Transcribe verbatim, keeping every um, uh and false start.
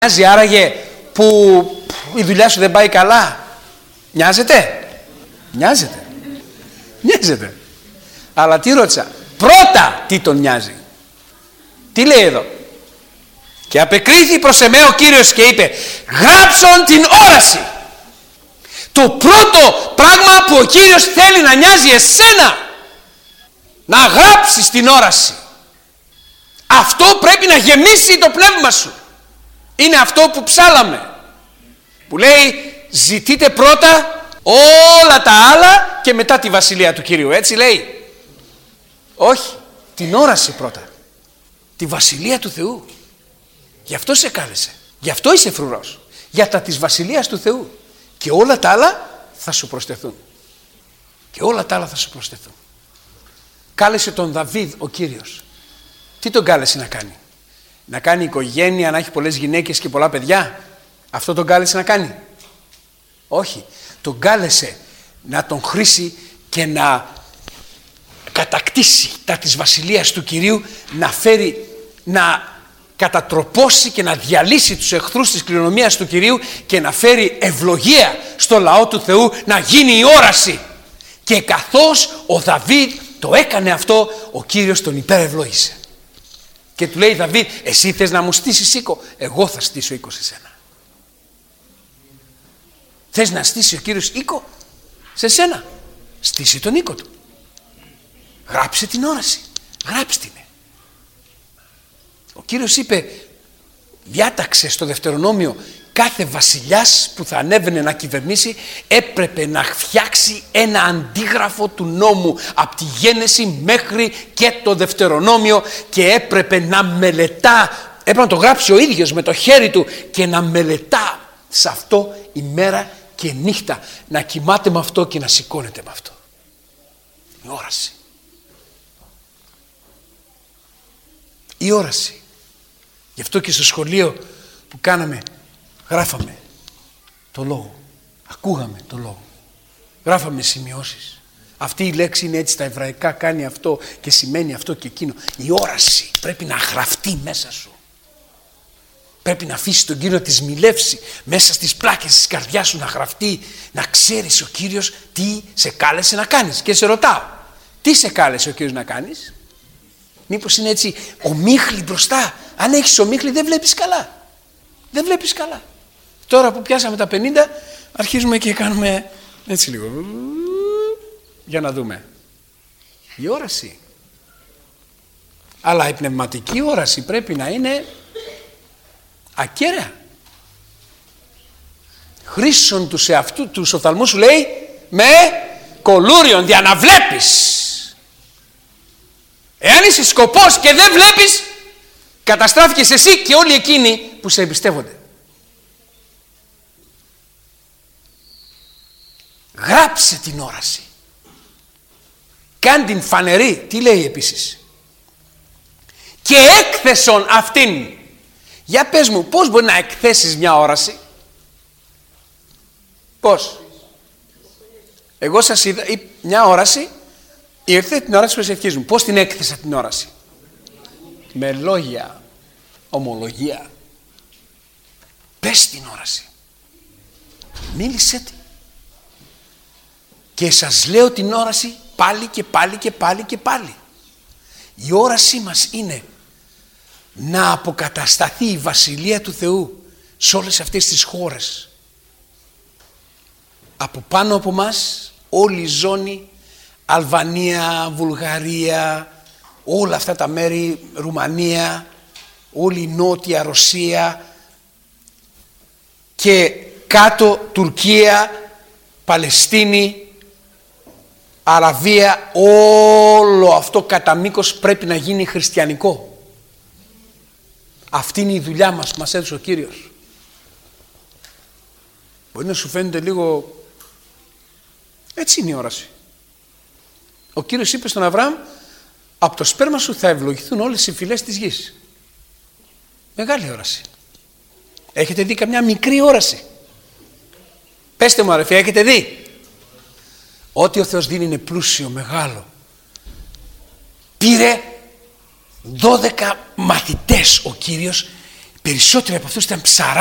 Νοιάζει άραγε που η δουλειά σου δεν πάει καλά? Νοιάζεται? Νοιάζεται. Νοιάζεται. Αλλά τι ρώτησα? Πρώτα τι τον νοιάζει? Τι λέει εδώ? Και απεκρίθη προς εμέ ο Κύριος και είπε, γράψον την όραση. Το πρώτο πράγμα που ο Κύριος θέλει να νοιάζει εσένα, να γράψεις την όραση. Αυτό πρέπει να γεμίσει το πνεύμα σου. Είναι αυτό που ψάλαμε, που λέει ζητείτε πρώτα όλα τα άλλα και μετά τη βασιλεία του Κυρίου. Έτσι λέει? Όχι, την όραση πρώτα, τη βασιλεία του Θεού. Γι' αυτό σε κάλεσε, γι' αυτό είσαι φρουρός, για τα της βασιλείας του Θεού. Και όλα τα άλλα θα σου προσθεθούν. Και όλα τα άλλα θα σου προσθεθούν. Κάλεσε τον Δαβίδ ο Κύριος. Τι τον κάλεσε να κάνει? Να κάνει οικογένεια, να έχει πολλές γυναίκες και πολλά παιδιά? Αυτό τον κάλεσε να κάνει? Όχι. Τον κάλεσε να τον χρήσει και να κατακτήσει τα της βασιλείας του Κυρίου, να φέρει, να κατατροπώσει και να διαλύσει τους εχθρούς της κληρονομίας του Κυρίου και να φέρει ευλογία στο λαό του Θεού, να γίνει η όραση. Και καθώς ο Δαβίδ το έκανε αυτό, ο Κύριος τον υπερευλόγησε. Και του λέει, Δαβίδ, εσύ θες να μου στήσεις οίκο? Εγώ θα στήσω οίκο σε σένα. Θες να στήσει ο Κύριος οίκο σε σένα? Στήσει τον οίκο του. Γράψε την όραση. Γράψτε την. Ο Κύριος είπε, διάταξε στο Δευτερονόμιο, κάθε βασιλιάς που θα ανέβαινε να κυβερνήσει έπρεπε να φτιάξει ένα αντίγραφο του νόμου από τη Γένεση μέχρι και το Δευτερονόμιο και έπρεπε να μελετά, έπρεπε να το γράψει ο ίδιος με το χέρι του και να μελετά σε αυτό ημέρα και νύχτα, να κοιμάται με αυτό και να σηκώνεται με αυτό. Η όραση. Η όραση. Γι' αυτό και στο σχολείο που κάναμε, γράφαμε το λόγο, ακούγαμε το λόγο, γράφαμε σημειώσεις. Αυτή η λέξη είναι έτσι στα εβραϊκά, κάνει αυτό και σημαίνει αυτό και εκείνο. Η όραση πρέπει να γραφτεί μέσα σου. Πρέπει να αφήσεις τον Κύριο να τη σμιλεύσει μέσα στις πλάκες της καρδιάς σου, να γραφτεί, να ξέρεις ο Κύριος τι σε κάλεσε να κάνεις. Και σε ρωτάω, τι σε κάλεσε ο Κύριος να κάνεις? Μήπως είναι έτσι ομίχλη μπροστά? Αν έχεις ομίχλη δεν βλέπεις καλά. Δεν βλέπεις καλά. Τώρα που πιάσαμε τα πενήντα αρχίζουμε και κάνουμε έτσι λίγο. Για να δούμε. Η όραση. Αλλά η πνευματική όραση πρέπει να είναι ακέραια. Χρήσον τους εαυτού τους οφθαλμούς σου λέει με κολούριον για να βλέπεις. Εάν είσαι σκοπός και δεν βλέπεις, καταστράφηκες εσύ και όλοι εκείνοι που σε εμπιστεύονται. Γράψε την όραση. Κάν την φανερή. Τι λέει επίσης? Και έκθεσον αυτήν. Για πες μου, πώς μπορεί να εκθέσεις μια όραση? Πώς? Εγώ σας είδα μια όραση, ήρθε την όραση προσευχής μου. Πώς την έκθεσα την όραση? Με λόγια, ομολογία. Πες την όραση. Μίλησέ την. Και σας λέω την όραση πάλι και πάλι και πάλι και πάλι. Η όρασή μας είναι να αποκατασταθεί η βασιλεία του Θεού σε όλες αυτές τις χώρες. Από πάνω από μας όλη η ζώνη, Αλβανία, Βουλγαρία, όλα αυτά τα μέρη, Ρουμανία, όλη η νότια Ρωσία και κάτω Τουρκία, Παλαιστίνη, Αραβία, όλο αυτό κατά μήκος πρέπει να γίνει χριστιανικό. Αυτή είναι η δουλειά μας που μας έδωσε ο Κύριος. Μπορεί να σου φαίνεται λίγο, έτσι είναι η όραση. Ο Κύριος είπε στον Αβραάμ, από το σπέρμα σου θα ευλογηθούν όλες οι φυλές της γης. Μεγάλη όραση. Έχετε δει καμιά μικρή όραση? Πέστε μου αδερφοί, έχετε δει? Ό,τι ο Θεός δίνει είναι πλούσιο, μεγάλο. Πήρε δώδεκα μαθητές ο Κύριος Περισσότεροι από αυτούς ήταν ψαράδες.